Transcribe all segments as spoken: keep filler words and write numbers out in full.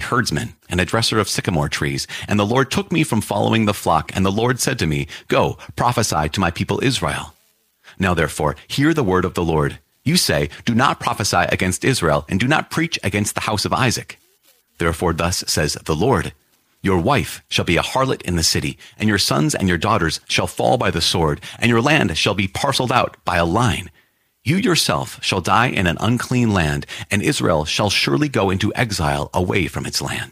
herdsman and a dresser of sycamore trees. And the Lord took me from following the flock, and the Lord said to me, Go, prophesy to my people Israel. Now therefore, hear the word of the Lord. You say, Do not prophesy against Israel, and do not preach against the house of Isaac. Therefore thus says the Lord, Your wife shall be a harlot in the city, and your sons and your daughters shall fall by the sword, and your land shall be parceled out by a line. You yourself shall die in an unclean land, and Israel shall surely go into exile away from its land.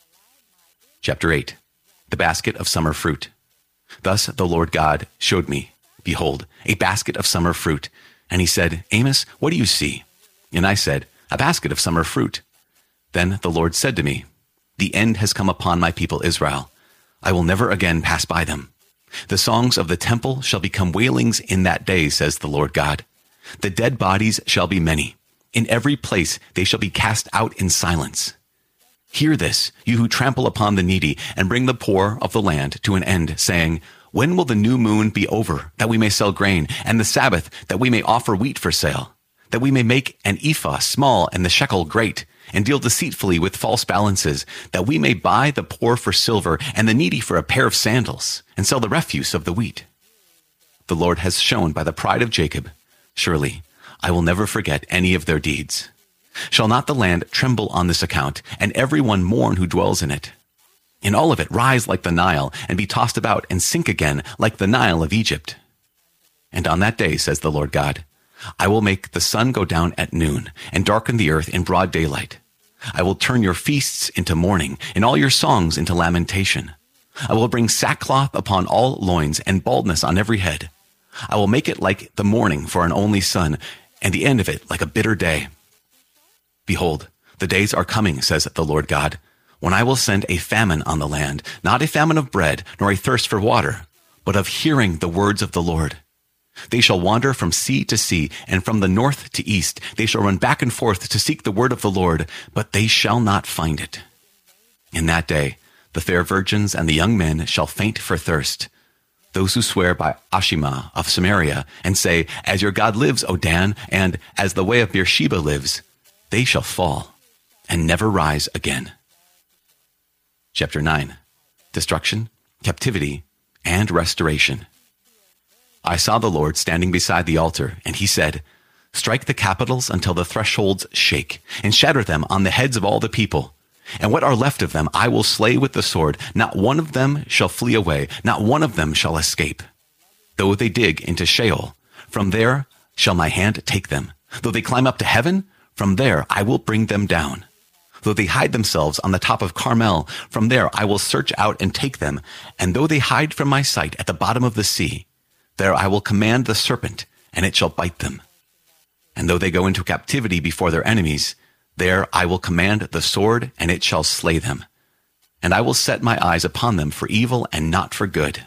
Chapter eight. The basket of summer fruit. Thus the Lord God showed me, behold, a basket of summer fruit. And he said, Amos, what do you see? And I said, A basket of summer fruit. Then the Lord said to me, The end has come upon my people Israel. I will never again pass by them. The songs of the temple shall become wailings in that day, says the Lord God. The dead bodies shall be many. In every place they shall be cast out in silence. Hear this, you who trample upon the needy, and bring the poor of the land to an end, saying, When will the new moon be over, that we may sell grain, and the Sabbath, that we may offer wheat for sale, that we may make an ephah small and the shekel great, and deal deceitfully with false balances, that we may buy the poor for silver, and the needy for a pair of sandals, and sell the refuse of the wheat? The Lord has shown by the pride of Jacob, surely I will never forget any of their deeds. Shall not the land tremble on this account, and every one mourn who dwells in it? In all of it rise like the Nile, and be tossed about, and sink again like the Nile of Egypt. And on that day, says the Lord God, I will make the sun go down at noon, and darken the earth in broad daylight. I will turn your feasts into mourning, and all your songs into lamentation. I will bring sackcloth upon all loins, and baldness on every head. I will make it like the morning for an only son, and the end of it like a bitter day. Behold, the days are coming, says the Lord God, when I will send a famine on the land, not a famine of bread, nor a thirst for water, but of hearing the words of the Lord. They shall wander from sea to sea, and from the north to east. They shall run back and forth to seek the word of the Lord, but they shall not find it. In that day, the fair virgins and the young men shall faint for thirst. Those who swear by Ashima of Samaria, and say, As your God lives, O Dan, and as the way of Beersheba lives, they shall fall, and never rise again. Chapter nine. Destruction, captivity, and restoration. I saw the Lord standing beside the altar, and he said, Strike the capitals until the thresholds shake, and shatter them on the heads of all the people. And what are left of them I will slay with the sword. Not one of them shall flee away, not one of them shall escape. Though they dig into Sheol, from there shall my hand take them. Though they climb up to heaven, from there I will bring them down. Though they hide themselves on the top of Carmel, from there I will search out and take them. And though they hide from my sight at the bottom of the sea, there I will command the serpent, and it shall bite them. And though they go into captivity before their enemies, there I will command the sword, and it shall slay them. And I will set my eyes upon them for evil and not for good.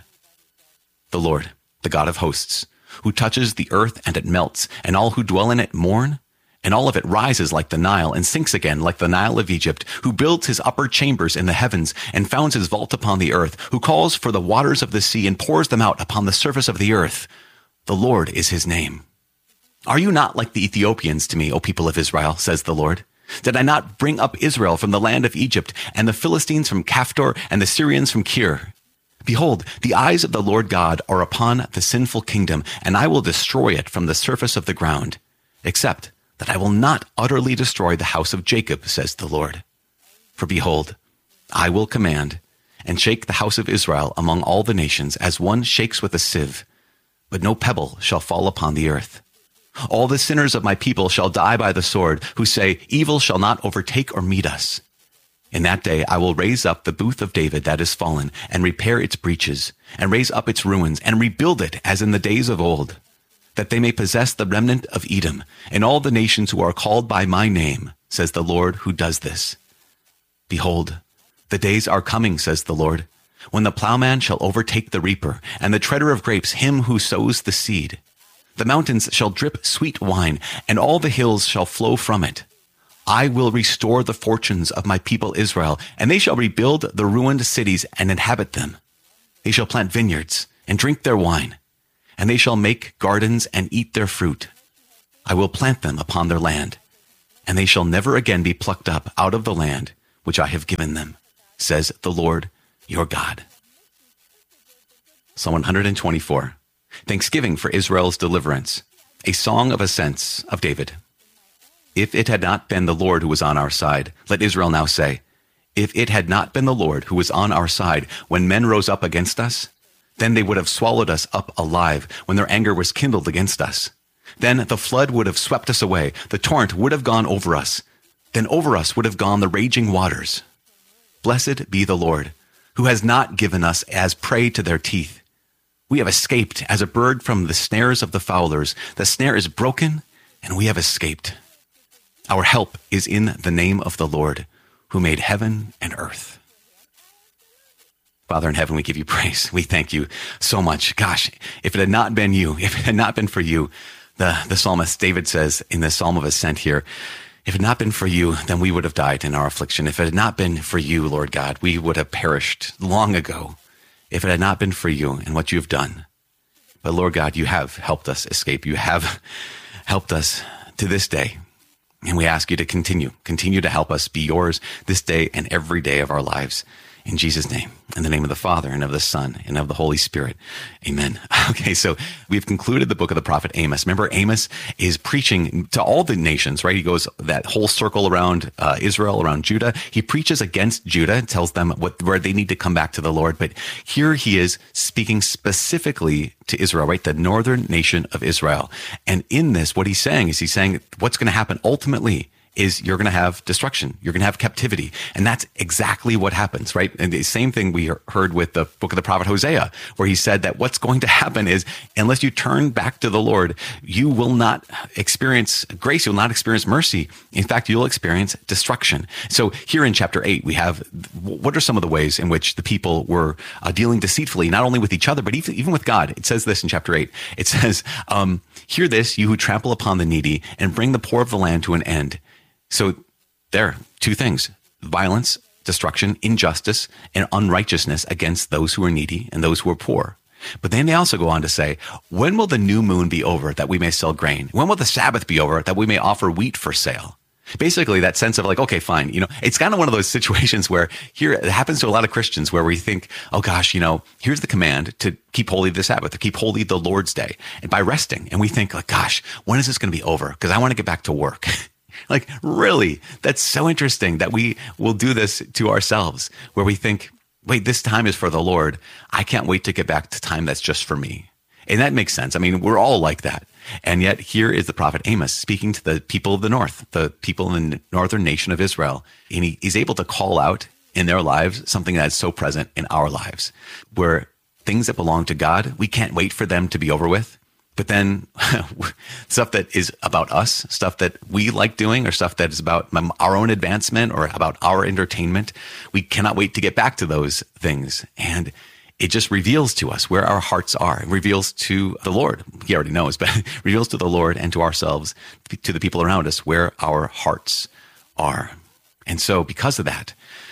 The Lord, the God of hosts, who touches the earth and it melts, and all who dwell in it mourn, and all of it rises like the Nile and sinks again like the Nile of Egypt, who builds his upper chambers in the heavens and founds his vault upon the earth, who calls for the waters of the sea and pours them out upon the surface of the earth. The Lord is his name. Are you not like the Ethiopians to me, O people of Israel, says the Lord? Did I not bring up Israel from the land of Egypt, and the Philistines from Caphtor, and the Syrians from Kir? Behold, the eyes of the Lord God are upon the sinful kingdom, and I will destroy it from the surface of the ground, except that I will not utterly destroy the house of Jacob, says the Lord. For behold, I will command, and shake the house of Israel among all the nations, as one shakes with a sieve, but no pebble shall fall upon the earth. All the sinners of my people shall die by the sword, who say, Evil shall not overtake or meet us. In that day I will raise up the booth of David that is fallen, and repair its breaches, and raise up its ruins, and rebuild it as in the days of old, that they may possess the remnant of Edom, and all the nations who are called by my name, says the Lord who does this. Behold, the days are coming, says the Lord, when the plowman shall overtake the reaper, and the treader of grapes him who sows the seed. The mountains shall drip sweet wine, and all the hills shall flow from it. I will restore the fortunes of my people Israel, and they shall rebuild the ruined cities and inhabit them. They shall plant vineyards and drink their wine, and they shall make gardens and eat their fruit. I will plant them upon their land, and they shall never again be plucked up out of the land which I have given them, says the Lord your God. Psalm one twenty-four, Thanksgiving for Israel's deliverance, a song of ascents of David. If it had not been the Lord who was on our side, let Israel now say, if it had not been the Lord who was on our side when men rose up against us, then they would have swallowed us up alive when their anger was kindled against us. Then the flood would have swept us away. The torrent would have gone over us. Then over us would have gone the raging waters. Blessed be the Lord, who has not given us as prey to their teeth. We have escaped as a bird from the snares of the fowlers. The snare is broken, and we have escaped. Our help is in the name of the Lord, who made heaven and earth. Father in heaven, we give you praise. We thank you so much. Gosh, if it had not been you, if it had not been for you, the, the psalmist David says in the Psalm of Ascent here, if it had not been for you, then we would have died in our affliction. If it had not been for you, Lord God, we would have perished long ago. If it had not been for you and what you have done. But Lord God, you have helped us escape. You have helped us to this day. And we ask you to continue, continue to help us be yours this day and every day of our lives. In Jesus' name, in the name of the Father and of the Son and of the Holy Spirit. Amen. Okay, so we've concluded the book of the prophet Amos. Remember, Amos is preaching to all the nations, right? He goes that whole circle around uh, Israel, around Judah. He preaches against Judah, tells them what, where they need to come back to the Lord. But here he is speaking specifically to Israel, right? The northern nation of Israel. And in this, what he's saying is he's saying what's going to happen ultimately is you're going to have destruction. You're going to have captivity. And that's exactly what happens, right? And the same thing we heard with the book of the prophet Hosea, where he said that what's going to happen is unless you turn back to the Lord, you will not experience grace. You will not experience mercy. In fact, you'll experience destruction. So here in chapter eight, we have, what are some of the ways in which the people were uh, dealing deceitfully, not only with each other, but even, even with God? It says this in chapter eight. It says, um, hear this, you who trample upon the needy and bring the poor of the land to an end. So there, two things, violence, destruction, injustice, and unrighteousness against those who are needy and those who are poor. But then they also go on to say, when will the new moon be over that we may sell grain? When will the Sabbath be over that we may offer wheat for sale? Basically that sense of like, okay, fine. You know, it's kind of one of those situations where here it happens to a lot of Christians where we think, oh gosh, you know, here's the command to keep holy the Sabbath, to keep holy the Lord's day and by resting. And we think like, gosh, when is this going to be over? Because I want to get back to work. Like, really, that's so interesting that we will do this to ourselves where we think, wait, this time is for the Lord. I can't wait to get back to time that's just for me. And that makes sense. I mean, we're all like that. And yet here is the prophet Amos speaking to the people of the north, the people in the northern nation of Israel. And he, he's able to call out in their lives something that is so present in our lives, where things that belong to God, we can't wait for them to be over with. But then stuff that is about us, stuff that we like doing, or stuff that is about our own advancement or about our entertainment, we cannot wait to get back to those things. And it just reveals to us where our hearts are. It reveals to the Lord. He already knows, but it reveals to the Lord and to ourselves, to the people around us, where our hearts are. And so because of that,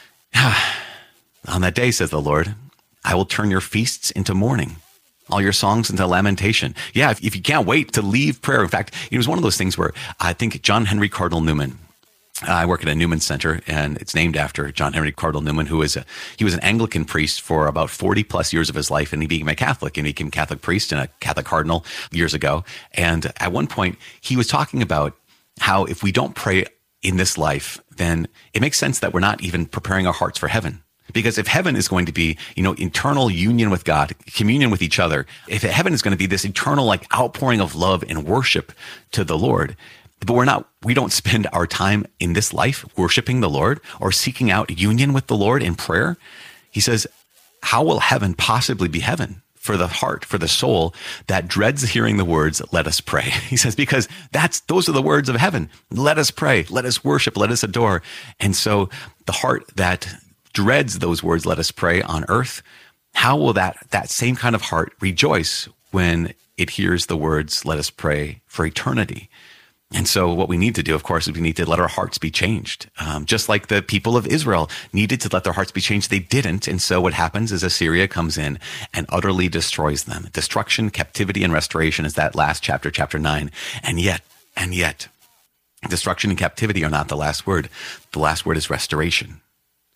on that day, says the Lord, I will turn your feasts into mourning, all your songs into lamentation. Yeah, if, if you can't wait to leave prayer. In fact, it was one of those things where I think John Henry Cardinal Newman, uh, I work at a Newman Center, and it's named after John Henry Cardinal Newman, who is a, he was an Anglican priest for about forty plus years of his life, and he became a Catholic, and he became a Catholic priest and a Catholic cardinal years ago. And at one point, he was talking about how if we don't pray in this life, then it makes sense that we're not even preparing our hearts for heaven. Because if heaven is going to be, you know, internal union with God, communion with each other, if heaven is going to be this eternal, like outpouring of love and worship to the Lord, but we're not, we don't spend our time in this life worshiping the Lord or seeking out union with the Lord in prayer. He says, how will heaven possibly be heaven for the heart, for the soul that dreads hearing the words, let us pray? He says, because that's, those are the words of heaven. Let us pray, let us worship, let us adore. And so the heart that dreads those words, let us pray on earth, how will that, that same kind of heart rejoice when it hears the words, let us pray for eternity? And so what we need to do, of course, is we need to let our hearts be changed. Um, just like the people of Israel needed to let their hearts be changed. They didn't. And so what happens is Assyria comes in and utterly destroys them. Destruction, captivity, and restoration is that last chapter, chapter nine. And yet, and yet, destruction and captivity are not the last word. The last word is restoration.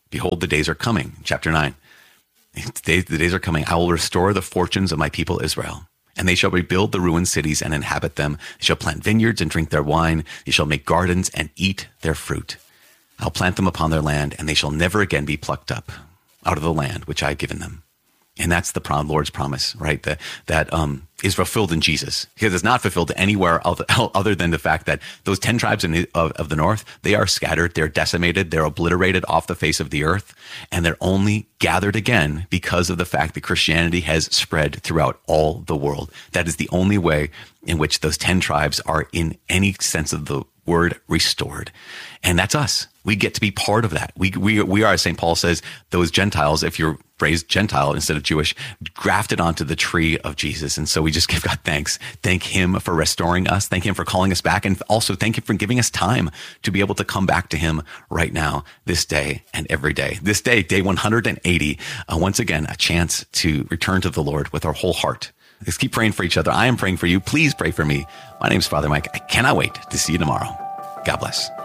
Behold, the days are coming. Chapter nine. The days, the days are coming. I will restore the fortunes of my people Israel, and they shall rebuild the ruined cities and inhabit them. They shall plant vineyards and drink their wine. They shall make gardens and eat their fruit. I'll plant them upon their land, and they shall never again be plucked up out of the land which I have given them. And that's the prom, Lord's promise, right? That, that um, is fulfilled in Jesus, because it's not fulfilled anywhere other, other than the fact that those ten tribes in the, of, of the north, they are scattered, they're decimated, they're obliterated off the face of the earth, and they're only gathered again because of the fact that Christianity has spread throughout all the world. That is the only way in which those ten tribes are, in any sense of the word, restored. And that's us. We get to be part of that. We, we, we are, as Saint Paul says, those Gentiles, if you're raised Gentile instead of Jewish, grafted onto the tree of Jesus. And so we just give God thanks. Thank him for restoring us. Thank him for calling us back. And also thank him for giving us time to be able to come back to him right now, this day and every day. This day, day one hundred eighty, uh, once again, a chance to return to the Lord with our whole heart. Let's keep praying for each other. I am praying for you. Please pray for me. My name is Father Mike. I cannot wait to see you tomorrow. God bless.